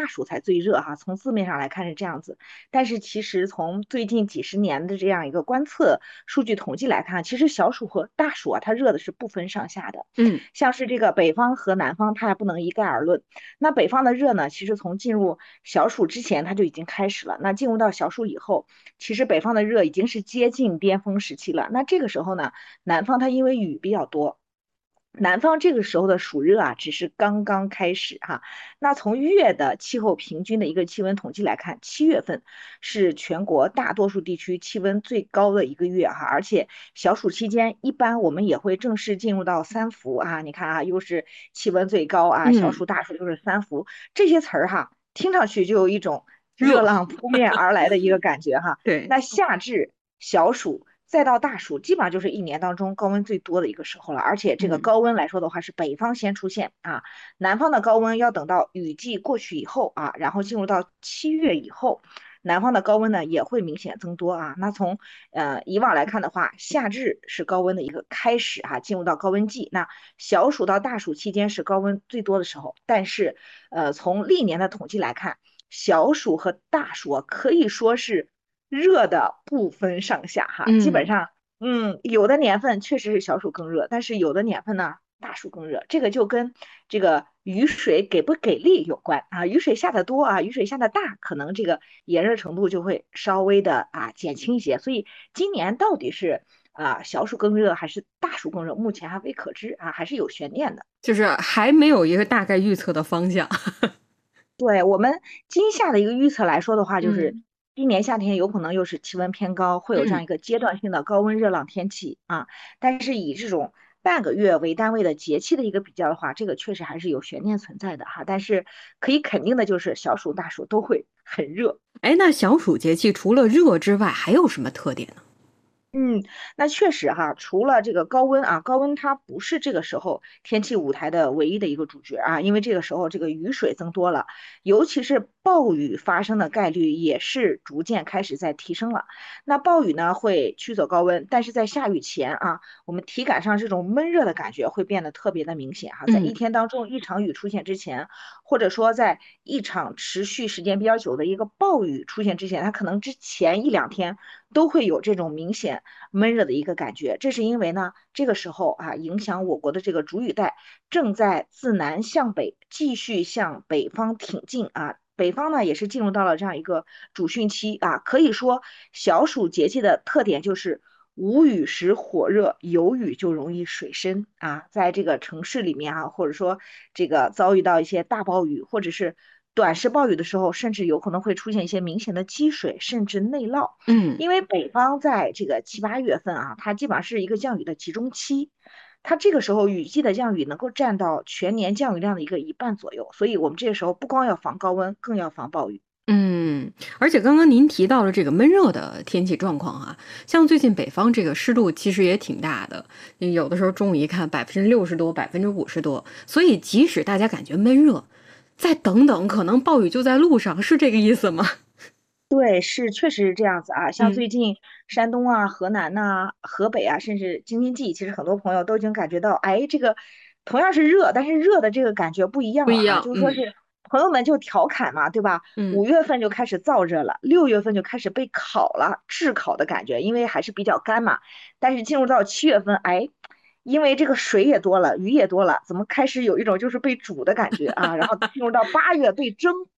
暑才最热哈，从字面上来看是这样子。但是其实从最近几十年的这样一个观测数据统计来看，其实小暑和大暑啊，它热的是不分上下的。 嗯像是这个北方和南方，它还不能一概而论。那北方的热呢，其实从进入小暑之前它就已经开始了。那进入到小暑以后，其实北方的热已经是接近巅峰时期了。那这个时候呢，南方它因为雨比较多。南方这个时候的暑热啊，只是刚刚开始哈。那从月的气候平均的一个气温统计来看，7月份是全国大多数地区气温最高的一个月哈。而且小暑期间，一般我们也会正式进入到三伏啊。你看啊，又是气温最高啊，小嗯， 暑大暑又是三伏，这些词儿哈，听上去就有一种热热， 浪扑面而来的一个感觉哈。 对， 那夏至、小暑再到大暑，基本上就是一年当中高温最多的一个时候了。而且这个嗯。 高温来说的话，是北方先出现啊，南方的高温要等到雨季过去以后啊，然后进入到7月以后，南方的高温呢也会明显增多啊。那从以往来看的话，夏至是高温的一个开始啊，进入到高温季。那小暑到大暑期间是高温最多的时候，但是从历年的统计来看，小暑和大暑啊可以说是热的不分上下哈，基本嗯， 上，有的年份确实是小暑更热，但是有的年份呢，大暑更热，这个就跟这个雨水给不给力有关啊，雨水下的多啊，雨水下的大，可能这个炎热程度就会稍微的减轻一些，所以今年到底是小暑更热还是大暑更热，目前还未可知啊，还是有悬念的。 就是还没有一个大概预测的方向。 对我们今夏的一个预测来说的话，就是嗯今年夏天有可能又是气温偏高，会有这样嗯， 一个阶段性的高温热浪天气啊。但是以这种半个月为单位的节气的一个比较的话，这个确实还是有悬念存在的哈。但是可以肯定的就是小暑大暑都会很热。 哎，那小暑节气除了热之外，还有什么特点呢？ 嗯，那确实哈，除了这个高温啊，高温它不是这个时候天气舞台的唯一的一个主角啊，因为这个时候这个雨水增多了，尤其是暴雨发生的概率也是逐渐开始在提升了。那暴雨呢会驱走高温，但是在下雨前啊，我们体感上这种闷热的感觉会变得特别的明显哈，在一嗯天当中一场雨出现之前，或者说在一场持续时间比较久的一个暴雨出现之前，它可能之前一两天都会有这种明显闷热的一个感觉。这是因为呢，这个时候啊，影响我国的这个主雨带正在自南向北继续向北方挺进啊。北方呢也是进入到了这样一个主汛期啊，可以说小暑节气的特点就是无雨时火热，有雨就容易水深啊。在这个城市里面啊，或者说这个遭遇到一些大暴雨或者是短时暴雨的时候，甚至有可能会出现一些明显的积水，甚至内涝。 嗯因为北方在这个7、8月份啊，它基本上是一个降雨的集中期，它这个时候雨季的降雨能够占到全年降雨量的一个一半左右，所以我们这个时候不光要防高温，更要防暴雨。 嗯，而且刚刚您提到了这个闷热的天气状况啊，像最近北方这个湿度其实也挺大的，有的时候中午一看60%多、50%多，所以即使大家感觉闷热，再等等，可能暴雨就在路上，是这个意思吗？ 对，是确实是这样子啊。像嗯， 最近山东啊、河南呐、河北啊，甚至京津冀，其实很多朋友都已经感觉到，哎，这个同样是热，但是热的这个感觉不一样了哈。 不一样，嗯就是说是朋友们就调侃嘛，对吧？ 嗯 5月份就开始燥热了，6月份就开始被烤了，炙烤的感觉，因为还是比较干嘛。但是进入到7月份，哎，因为这个水也多了，雨也多了，怎么开始有一种就是被煮的感觉啊？然后进入到8月被蒸。